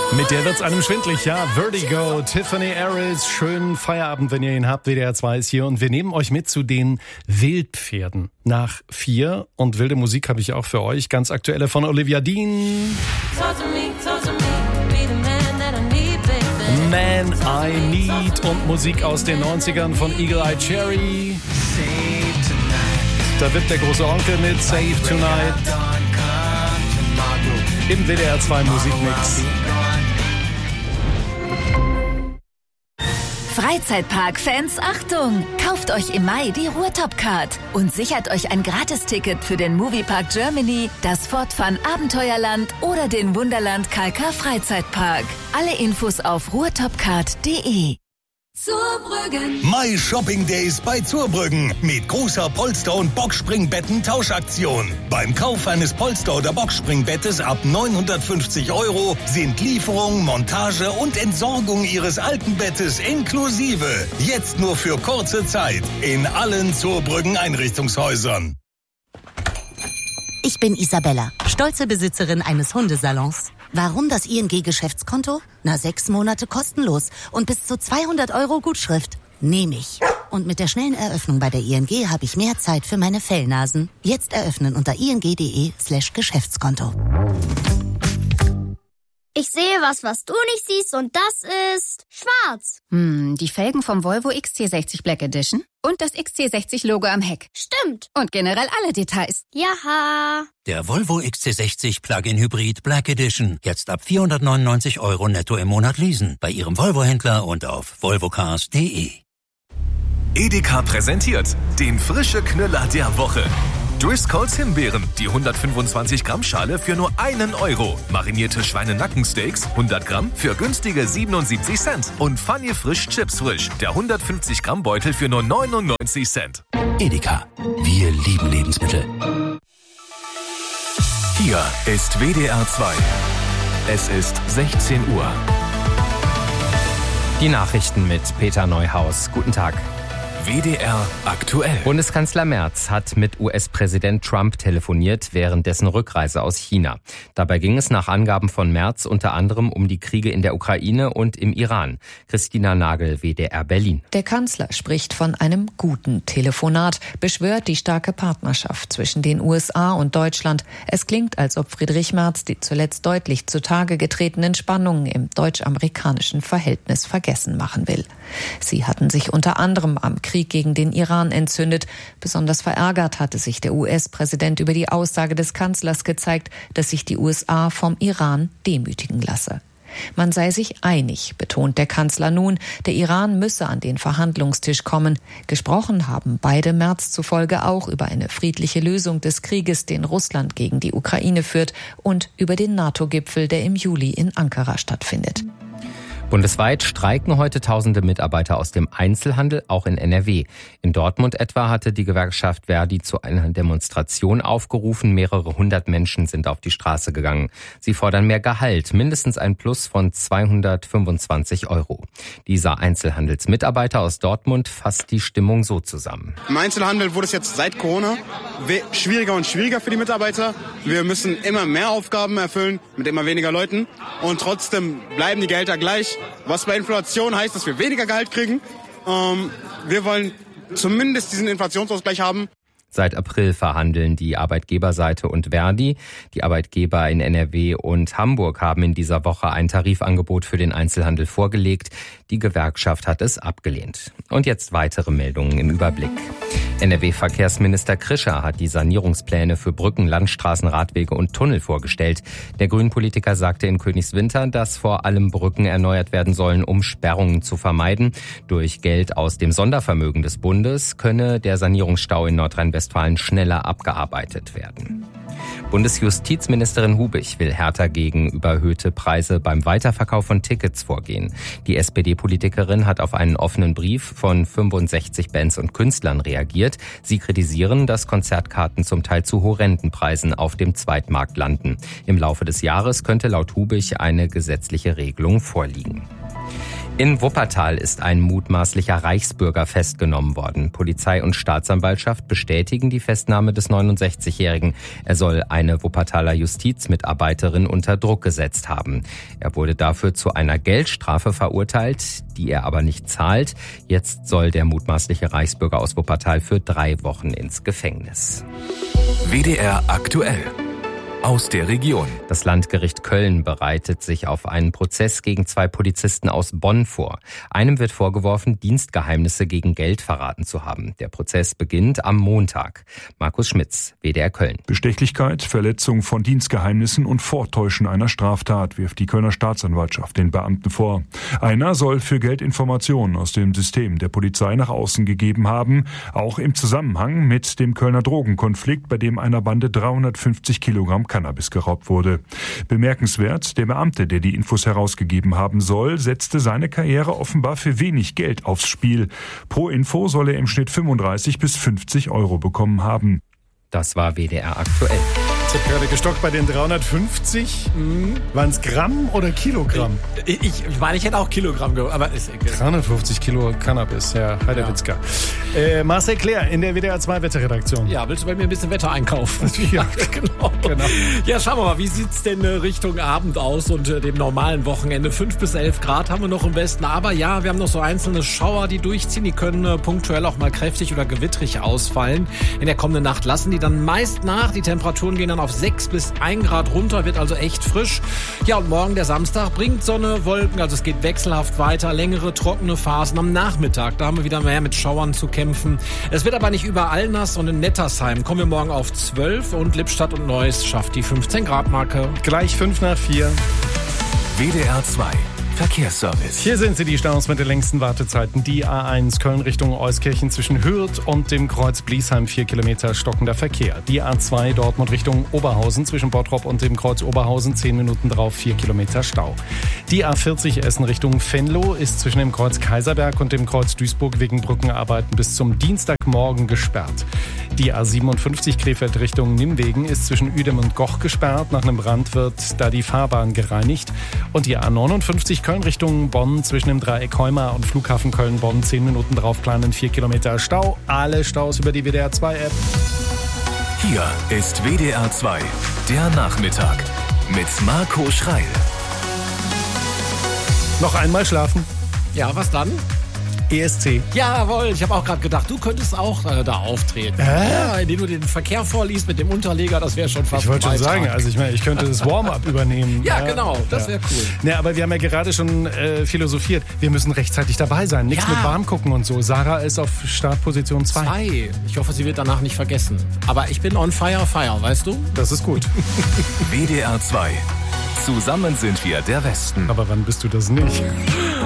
Mit der wird's einem schwindlig, ja. Vertigo, Tiffany Harris, schönen Feierabend, wenn ihr ihn habt. WDR 2 ist hier und wir nehmen euch mit zu den Wildpferden. Nach 4 und wilde Musik habe ich auch für euch. Ganz aktuelle von Olivia Dean. Man I Need und Musik aus den 90ern von Eagle Eye Cherry. Da wird der große Onkel mit Save Tonight im WDR 2 Musikmix. Freizeitpark-Fans, Achtung! Kauft euch im Mai die Ruhrtop-Card und sichert euch ein Gratisticket für den Moviepark Germany, das Fortfun Abenteuerland oder den Wunderland KK Freizeitpark. Alle Infos auf ruhrtopcard.de. Zurbrüggen. My Shopping Days bei Zurbrüggen mit großer Polster- und Boxspringbetten-Tauschaktion. Beim Kauf eines Polster- oder Boxspringbettes ab 950 € sind Lieferung, Montage und Entsorgung Ihres alten Bettes inklusive. Jetzt nur für kurze Zeit in allen Zurbrüggen Einrichtungshäusern. Ich bin Isabella, stolze Besitzerin eines Hundesalons. Warum das ING-Geschäftskonto? 6 Monate kostenlos und bis zu 200 € Gutschrift. Nehme ich. Und mit der schnellen Eröffnung bei der ING habe ich mehr Zeit für meine Fellnasen. Jetzt eröffnen unter ing.de/Geschäftskonto. Ich sehe was du nicht siehst und das ist schwarz. Die Felgen vom Volvo XC60 Black Edition und das XC60-Logo am Heck. Stimmt. Und generell alle Details. Jaha. Der Volvo XC60 Plug-in Hybrid Black Edition. Jetzt ab 499 € netto im Monat leasen. Bei Ihrem Volvo-Händler und auf volvocars.de. Edeka präsentiert den frische Knüller der Woche. Driscolls Himbeeren, die 125 Gramm Schale für nur 1 €. Marinierte Schweinenackensteaks, 100 Gramm für günstige 77 Cent. Und Funny Frisch Chips Frisch, der 150 Gramm Beutel für nur 99 Cent. Edeka. Wir lieben Lebensmittel. Hier ist WDR 2. Es ist 16 Uhr. Die Nachrichten mit Peter Neuhaus. Guten Tag. WDR aktuell. Bundeskanzler Merz hat mit US-Präsident Trump telefoniert während dessen Rückreise aus China. Dabei ging es nach Angaben von Merz unter anderem um die Kriege in der Ukraine und im Iran. Christina Nagel, WDR Berlin. Der Kanzler spricht von einem guten Telefonat, beschwört die starke Partnerschaft zwischen den USA und Deutschland. Es klingt, als ob Friedrich Merz die zuletzt deutlich zutage getretenen Spannungen im deutsch-amerikanischen Verhältnis vergessen machen will. Sie hatten sich unter anderem am Krieg gegen den Iran entzündet. Besonders verärgert hatte sich der US-Präsident über die Aussage des Kanzlers gezeigt, dass sich die USA vom Iran demütigen lasse. Man sei sich einig, betont der Kanzler nun, der Iran müsse an den Verhandlungstisch kommen. Gesprochen haben beide Merz zufolge auch über eine friedliche Lösung des Krieges, den Russland gegen die Ukraine führt, und über den NATO-Gipfel, der im Juli in Ankara stattfindet. Bundesweit streiken heute tausende Mitarbeiter aus dem Einzelhandel, auch in NRW. In Dortmund etwa hatte die Gewerkschaft Verdi zu einer Demonstration aufgerufen. Mehrere hundert Menschen sind auf die Straße gegangen. Sie fordern mehr Gehalt, mindestens ein Plus von 225 €. Dieser Einzelhandelsmitarbeiter aus Dortmund fasst die Stimmung so zusammen. Im Einzelhandel wurde es jetzt seit Corona schwieriger und schwieriger für die Mitarbeiter. Wir müssen immer mehr Aufgaben erfüllen mit immer weniger Leuten und trotzdem bleiben die Gehälter gleich. Was bei Inflation heißt, dass wir weniger Gehalt kriegen. Wir wollen zumindest diesen Inflationsausgleich haben. Seit April verhandeln die Arbeitgeberseite und Verdi. Die Arbeitgeber in NRW und Hamburg haben in dieser Woche ein Tarifangebot für den Einzelhandel vorgelegt. Die Gewerkschaft hat es abgelehnt. Und jetzt weitere Meldungen im Überblick. NRW-Verkehrsminister Krischer hat die Sanierungspläne für Brücken, Landstraßen, Radwege und Tunnel vorgestellt. Der Grünen-Politiker sagte in Königswinter, dass vor allem Brücken erneuert werden sollen, um Sperrungen zu vermeiden. Durch Geld aus dem Sondervermögen des Bundes könne der Sanierungsstau in Nordrhein-Westfalen schneller abgearbeitet werden. Bundesjustizministerin Hubich will härter gegen überhöhte Preise beim Weiterverkauf von Tickets vorgehen. Die SPD-Politikerin hat auf einen offenen Brief von 65 Bands und Künstlern reagiert. Sie kritisieren, dass Konzertkarten zum Teil zu horrenden Preisen auf dem Zweitmarkt landen. Im Laufe des Jahres könnte laut Hubich eine gesetzliche Regelung vorliegen. In Wuppertal ist ein mutmaßlicher Reichsbürger festgenommen worden. Polizei und Staatsanwaltschaft bestätigen die Festnahme des 69-Jährigen. Er soll eine Wuppertaler Justizmitarbeiterin unter Druck gesetzt haben. Er wurde dafür zu einer Geldstrafe verurteilt, die er aber nicht zahlt. Jetzt soll der mutmaßliche Reichsbürger aus Wuppertal für 3 Wochen ins Gefängnis. WDR aktuell. Aus der Region. Das Landgericht Köln bereitet sich auf einen Prozess gegen 2 Polizisten aus Bonn vor. Einem wird vorgeworfen, Dienstgeheimnisse gegen Geld verraten zu haben. Der Prozess beginnt am Montag. Markus Schmitz, WDR Köln. Bestechlichkeit, Verletzung von Dienstgeheimnissen und Vortäuschen einer Straftat wirft die Kölner Staatsanwaltschaft den Beamten vor. Einer soll für Geld Informationen aus dem System der Polizei nach außen gegeben haben, auch im Zusammenhang mit dem Kölner Drogenkonflikt, bei dem einer Bande 350 Kilogramm Cannabis geraubt wurde. Bemerkenswert, der Beamte, der die Infos herausgegeben haben soll, setzte seine Karriere offenbar für wenig Geld aufs Spiel. Pro Info soll er im Schnitt 35 bis 50 Euro bekommen haben. Das war WDR aktuell. Ich habe gerade gestockt bei den 350. Waren es Gramm oder Kilogramm? Ich meine, ich hätte auch Kilogramm gehört, aber ist egal. 350 Kilo Cannabis, Herr Heiderwitzka. Ja. Marcel Claire in der WDR 2 Wetterredaktion. Ja, willst du bei mir ein bisschen Wetter einkaufen? Ja, genau. Ja, schauen wir mal, wie sieht's denn Richtung Abend aus und dem normalen Wochenende? 5 bis 11 Grad haben wir noch im Westen, aber ja, wir haben noch so einzelne Schauer, die durchziehen. Die können punktuell auch mal kräftig oder gewittrig ausfallen. In der kommenden Nacht lassen die dann meist nach. Die Temperaturen gehen dann auf 6 bis 1 Grad runter, wird also echt frisch. Ja, und morgen der Samstag bringt Sonne, Wolken, also es geht wechselhaft weiter, längere trockene Phasen am Nachmittag. Da haben wir wieder mehr mit Schauern zu kämpfen. Es wird aber nicht überall nass und in Nettersheim kommen wir morgen auf 12 und Lippstadt und Neuss schafft die 15 Grad Marke. Gleich 5 nach 4. WDR 2. Verkehrsservice. Hier sind sie, die Staus mit den längsten Wartezeiten. Die A1 Köln Richtung Euskirchen zwischen Hürth und dem Kreuz Bliesheim 4 Kilometer stockender Verkehr. Die A2 Dortmund Richtung Oberhausen zwischen Bottrop und dem Kreuz Oberhausen 10 Minuten drauf 4 Kilometer Stau. Die A40 Essen Richtung Venlo ist zwischen dem Kreuz Kaiserberg und dem Kreuz Duisburg wegen Brückenarbeiten bis zum Dienstagmorgen gesperrt. Die A57 Krefeld Richtung Nimwegen ist zwischen Uedem und Goch gesperrt. Nach einem Brand wird da die Fahrbahn gereinigt. Und die A59 Köln Richtung Bonn zwischen dem Dreieck Heuma und Flughafen Köln-Bonn 10 Minuten drauf planen 4 Kilometer Stau. Alle Staus über die WDR 2 App. Hier ist WDR 2, der Nachmittag mit Marco Schreil. Noch einmal schlafen. Ja, was dann? ESC. Jawohl, ich habe auch gerade gedacht, du könntest auch da auftreten. Ja, indem du den Verkehr vorliest mit dem Unterleger, das wäre schon fast Ich wollte schon sagen, also ich könnte das Warm-up übernehmen. Ja, genau, das wäre cool. Ne, aber wir haben ja gerade schon philosophiert, wir müssen rechtzeitig dabei sein. Nichts mit warm gucken und so. Sarah ist auf Startposition 2. Ich hoffe, sie wird danach nicht vergessen. Aber ich bin on fire, weißt du? Das ist gut. WDR 2. Zusammen sind wir der Westen. Aber wann bist du das nicht?